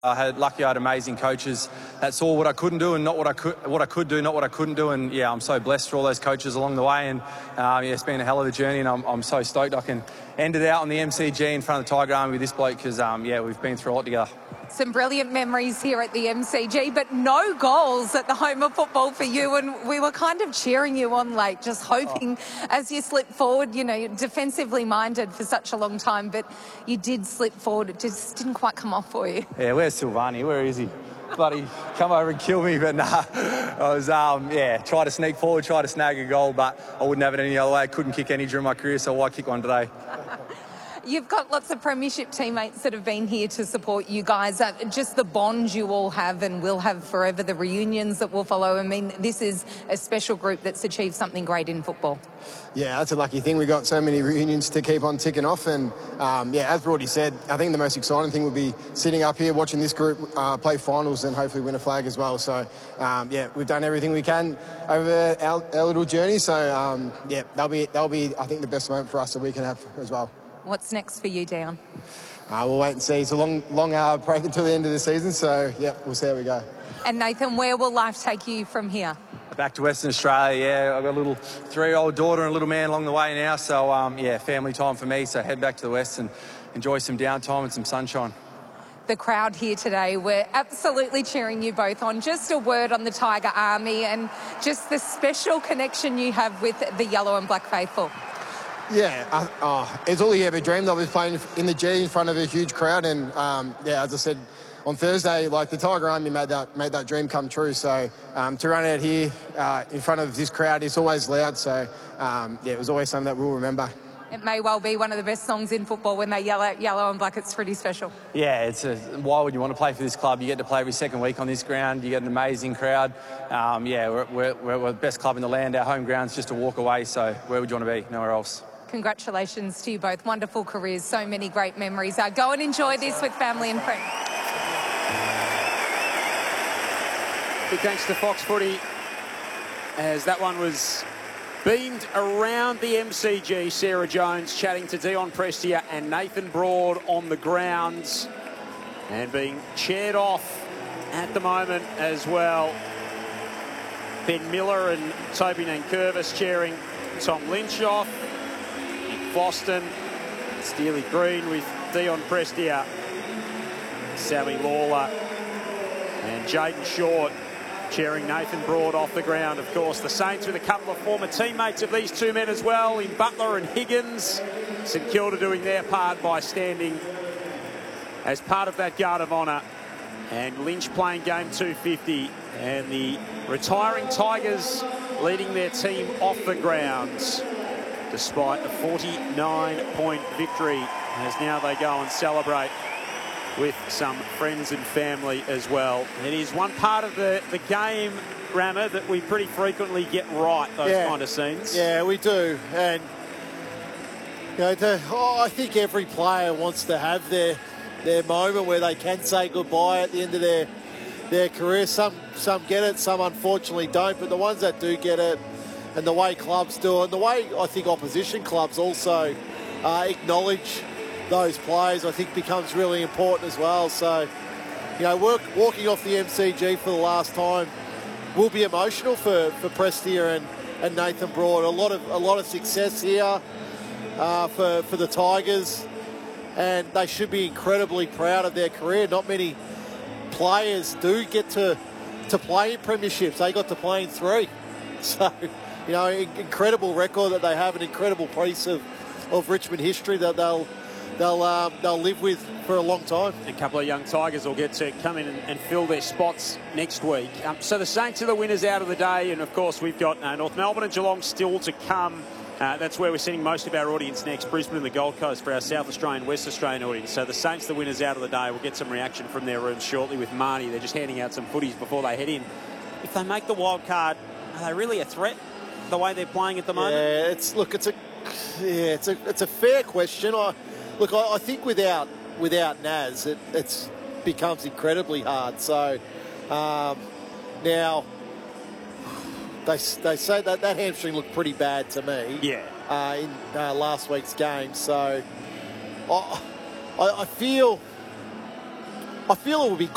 I had amazing coaches that saw what I couldn't do and not what I could do, not what I couldn't do. And yeah, I'm so blessed for all those coaches along the way. And it's been a hell of a journey, and I'm so stoked I can end it out on the MCG in front of the Tiger Army with this bloke, because we've been through a lot together. Some brilliant memories here at the MCG, but no goals at the home of football for you. And we were kind of cheering you on late, just hoping as you slip forward, defensively minded for such a long time, but you did slip forward. It just didn't quite come off for you. Yeah, where's Silvani? Where is he? Bloody come over and kill me, but nah. I was, try to sneak forward, try to snag a goal, but I wouldn't have it any other way. I couldn't kick any during my career, so why kick one today? You've got lots of premiership teammates that have been here to support you guys. Just the bond you all have and will have forever, the reunions that will follow. I mean, this is a special group that's achieved something great in football. Yeah, that's a lucky thing. We've got so many reunions to keep on ticking off. And, as Brody said, I think the most exciting thing would be sitting up here watching this group play finals and hopefully win a flag as well. So, we've done everything we can over our little journey. So, that'll be, I think, the best moment for us that we can have as well. What's next for you, Dion? We'll wait and see. It's a long break until the end of the season. So, we'll see how we go. And Nathan, where will life take you from here? Back to Western Australia, yeah. I've got a little 3-year-old daughter and a little man along the way now. So, family time for me. So head back to the West and enjoy some downtime and some sunshine. The crowd here today, we're absolutely cheering you both on. Just a word on the Tiger Army and just the special connection you have with the Yellow and Black Faithful. Yeah, it's all you ever dreamed of, is playing in the G in front of a huge crowd. And, as I said, on Thursday, the Tiger Army made that dream come true. So to run out here in front of this crowd is always loud. So, it was always something that we'll remember. It may well be one of the best songs in football when they yell out yellow and black. It's pretty special. Yeah, why would you want to play for this club? You get to play every second week on this ground. You get an amazing crowd. We're the best club in the land. Our home ground's just a walk away. So where would you want to be? Nowhere else. Congratulations to you both. Wonderful careers, so many great memories. Go and enjoy this with family and friends. Big thanks to Fox Footy, as that one was beamed around the MCG. Sarah Jones chatting to Dion Prestia and Nathan Broad on the grounds, and being chaired off at the moment as well. Ben Miller and Toby Nankervis cheering Tom Lynch off. Nick Boston, Steely Green with Dion Prestia, Sammy Lawler and Jaden Short cheering Nathan Broad off the ground. Of course, the Saints with a couple of former teammates of these two men as well, in Butler and Higgins. St Kilda doing their part by standing as part of that guard of honour. And Lynch playing game 250. And the retiring Tigers leading their team off the grounds, despite a 49-point victory, as now they go and celebrate with some friends and family as well. It is one part of the game, Rammer, that we pretty frequently get right, those kind of scenes. Yeah, we do. And I think every player wants to have their moment where they can say goodbye at the end of their career. Some get it, some unfortunately don't, but the ones that do get it, and the way clubs do it, and the way I think opposition clubs also acknowledge those players, I think becomes really important as well. So, walking off the MCG for the last time will be emotional for Prestia and Nathan Broad. A lot of success here for the Tigers, and they should be incredibly proud of their career. Not many players do get to play in premierships. They got to play in 3. So, incredible record that they have, an incredible piece of Richmond history that they'll live with for a long time. A couple of young Tigers will get to come in and fill their spots next week. So the Saints are the winners out of the day, and of course we've got North Melbourne and Geelong still to come. That's where we're sending most of our audience next, Brisbane and the Gold Coast for our South Australian, West Australian audience. So the Saints, the winners out of the day. We'll get some reaction from their rooms shortly with Marnie. They're just handing out some footies before they head in. If they make the wild card, are they really a threat the way they're playing at the moment? Yeah, it's a fair question. I think without Naz, it becomes incredibly hard. So now they say that hamstring looked pretty bad to me. Yeah. In last week's game. So I feel it would be